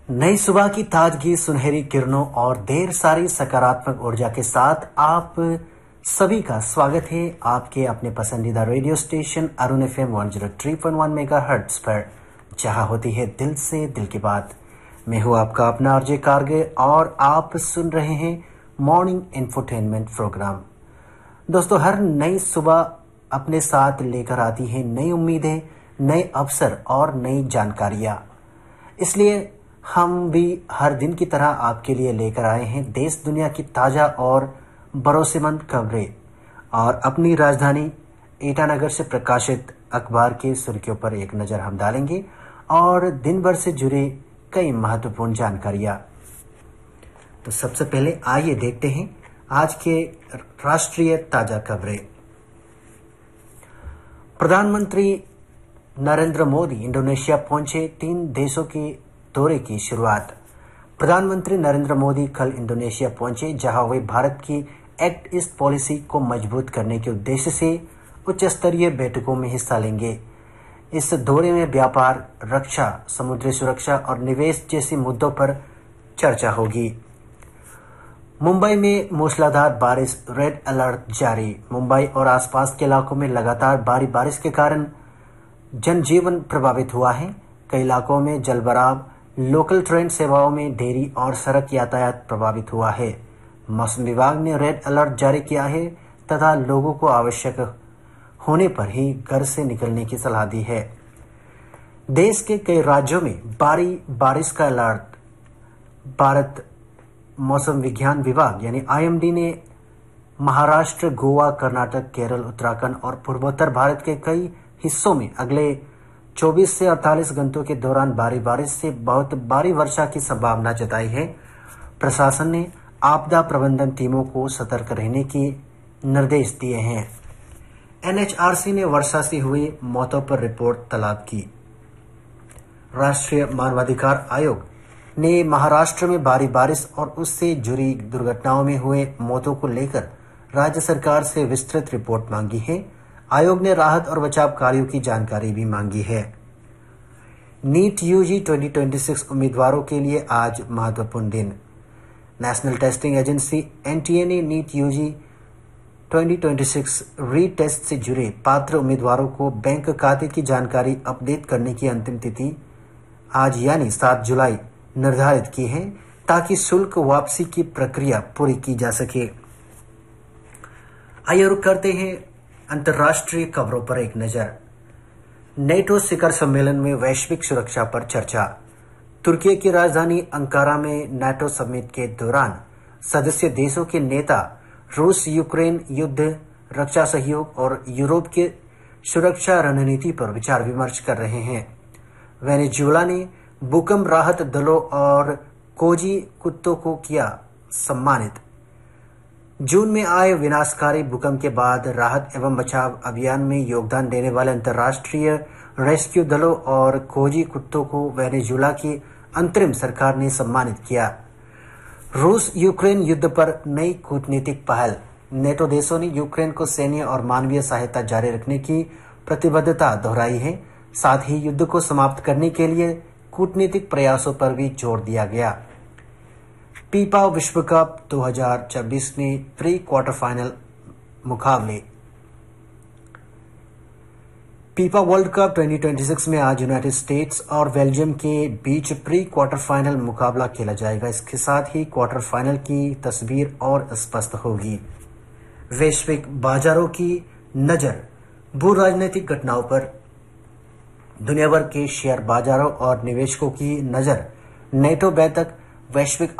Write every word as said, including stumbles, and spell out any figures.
नई सुबह की ताजगी, सुनहरी किरणों और ढेर सारी सकारात्मक ऊर्जा के साथ आप सभी का स्वागत है आपके अपने पसंदीदा radio station Arun F M one zero three point one mega hertz पर, जहां होती है दिल से दिल की बात। मैं हूं आपका अपना आरजे कारगे और आप सुन रहे हैं मॉर्निंग इंफोटेनमेंट प्रोग्राम। दोस्तों, हर नई सुबह अपने साथ लेकर आती है नई उम्मीदें, नए अवसर और नई जानकारियां। इसलिए हम भी हर दिन की तरह आपके लिए लेकर आए हैं देश दुनिया की ताजा और भरोसेमंद खबरें और अपनी राजधानी ईटानगर से प्रकाशित अखबार की सुर्खियों पर एक नजर हम डालेंगे और दिन भर से जुड़े कई महत्वपूर्ण जानकारियां। तो सबसे पहले आइए देखते हैं आज के राष्ट्रीय ताजा खबरें। प्रधानमंत्री नरेंद्र मोदी इंडोनेशिया पहुंचे, तीन देशों के दौरे की शुरुआत। प्रधानमंत्री नरेंद्र मोदी कल इंडोनेशिया पहुंचे, जहां वे भारत की एक्ट ईस्ट पॉलिसी को मजबूत करने के उद्देश्य से उच्च स्तरीय बैठकों में हिस्सा लेंगे। इस दौरे में व्यापार, रक्षा, समुद्री सुरक्षा और निवेश जैसे मुद्दों पर चर्चा होगी। मुंबई में मूसलाधार बारिश, रेड अलर्ट जारी। मुंबई और आसपास के इलाकों में लगातार भारी बारिश के कारण जनजीवन प्रभावित हुआ है। कई इलाकों में जलभराव, लोकल ट्रेन सेवाओं में देरी और सड़क यातायात प्रभावित हुआ है। मौसम विभाग ने रेड अलर्ट जारी किया है तथा लोगों को आवश्यक होने पर ही घर से निकलने की सलाह दी है। देश के कई राज्यों में भारी बारिश का अलर्ट। भारत मौसम विज्ञान विभाग यानी आई एम डी ने महाराष्ट्र, गोवा, कर्नाटक, केरल, उत्तराखंड और पूर्वोत्तर भारत के कई हिस्सों में अगले चौबीस से अड़तालीस घंटों के दौरान भारी बारिश से बहुत भारी वर्षा की संभावना जताई है। प्रशासन ने आपदा प्रबंधन टीमों को सतर्क रहने के निर्देश दिए हैं। एन एच आर सी ने वर्षा से हुई मौतों पर रिपोर्ट तलब की। राष्ट्रीय मानवाधिकार आयोग ने महाराष्ट्र में भारी बारिश और उससे जुड़ी दुर्घटनाओं में हुए मौतों को लेकर राज्य सरकार से विस्तृत रिपोर्ट मांगी है। आयोग ने राहत और बचाव कार्यों की जानकारी भी मांगी है। नीट यूजी दो हज़ार छब्बीस उम्मीदवारों के लिए आज महत्वपूर्ण दिन। National testing agency N T A ने नीट यूजी दो हज़ार छब्बीस रीटेस्ट से जुड़े पात्र उम्मीदवारों को बैंक खाते की जानकारी अपडेट करने की अंतिम तिथि आज यानी सात जुलाई निर्धारित की है, ताकि शुल्क वापसी की प्रक्रिया पूरी की जा सके। आइए रुक करते हैं अंतर्राष्ट्रीय खबरों पर एक नजर। नेटो शिखर सम्मेलन में वैश्विक सुरक्षा पर चर्चा। तुर्की की राजधानी अंकारा में नेटो समिट के दौरान सदस्य देशों के नेता रूस यूक्रेन युद्ध, रक्षा सहयोग और यूरोप के सुरक्षा रणनीति पर विचार विमर्श कर रहे हैं। वेनेजुएला ने भूकंप राहत दलों और खोजी कुत्तों को किया सम्मानित। जून में आए विनाशकारी भूकंप के बाद राहत एवं बचाव अभियान में योगदान देने वाले अंतर्राष्ट्रीय रेस्क्यू दलों और खोजी कुत्तों को वेनेजुएला की अंतरिम सरकार ने सम्मानित किया। रूस यूक्रेन युद्ध पर नई कूटनीतिक पहल। नेटो देशों ने यूक्रेन को सैन्य और मानवीय सहायता जारी रखने की प्रतिबद्धता दोहराई है। साथ ही युद्ध को समाप्त करने के लिए कूटनीतिक प्रयासों पर भी जोर दिया गया। फीफा विश्व कप दो हज़ार छब्बीस में प्री क्वार्टर फाइनल मुकाबले। फीफा वर्ल्ड कप दो हज़ार छब्बीस में आज यूनाइटेड स्टेट्स और बेल्जियम के बीच प्री क्वार्टर फाइनल मुकाबला खेला जाएगा। इसके साथ ही क्वार्टर फाइनल की तस्वीर और स्पष्ट होगी। वैश्विक बाजारों की नजर। भू राजनीतिक घटनाओं पर दुनिया भर के शेयर बाजारों और निवेशकों की नजर। नेटो बैठक, वैश्विक